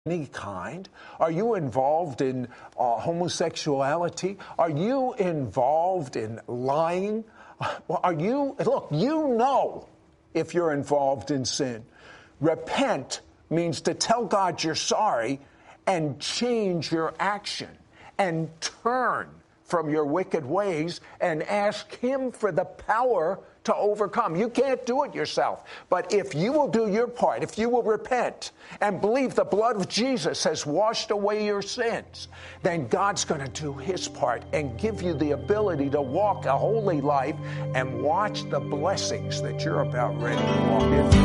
any kind? Are you involved in homosexuality? Are you involved in lying? Look, you know if you're involved in sin. Repent means to tell God you're sorry and change your action and turn from your wicked ways and ask Him for the power to overcome. You can't do it yourself. But if you will do your part, if you will repent and believe the blood of Jesus has washed away your sins, then God's going to do His part and give you the ability to walk a holy life and watch the blessings that you're about ready to walk in.